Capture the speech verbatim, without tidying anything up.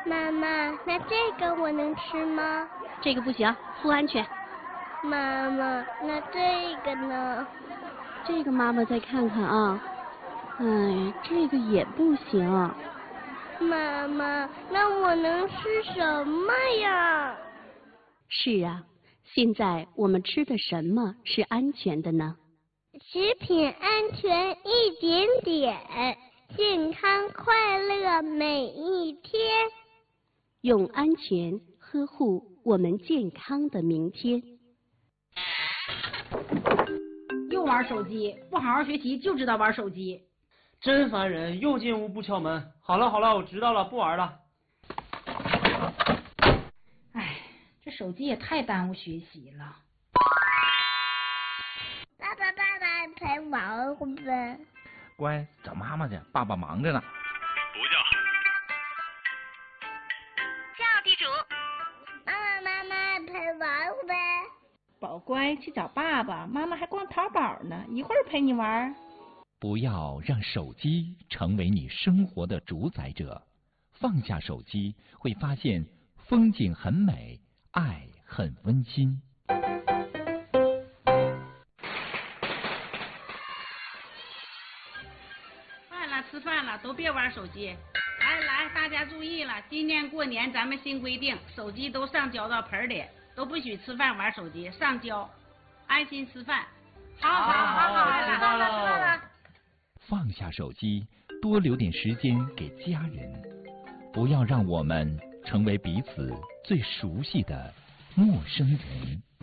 妈妈，那这个我能吃吗？ 这个不行，不安全。 妈妈，那这个呢？ 这个妈妈再看看啊。哎，这个也不行。 妈妈，那我能吃什么呀？ 是啊，现在我们吃的什么是安全的呢？ 食品安全一点点，健康快乐每一天。 用安全呵护我们健康的明天。 又玩手机，不好好学习就知道玩手机， 真烦人！又进屋不敲门。好了好了，我知道了，不玩了。 哎，这手机也太耽误学习了。 爸爸爸爸陪玩会呗。 乖，找妈妈去，爸爸忙着呢。 不叫。 叫地主。妈妈妈妈陪玩会呗。 宝乖，去找爸爸，妈妈还逛淘宝呢，一会儿陪你玩。 不要让手机成为你生活的主宰者，放下手机，会发现风景很美，爱很温馨。 饭了，吃饭了，都别玩手机。来来，大家注意了，今年过年咱们新规定，手机都上交到盆里，都不许吃饭玩手机，上交，安心吃饭。好好好好，吃饭了吃饭了。 放下手机，多留点时间给家人，不要让我们成为彼此最熟悉的陌生人。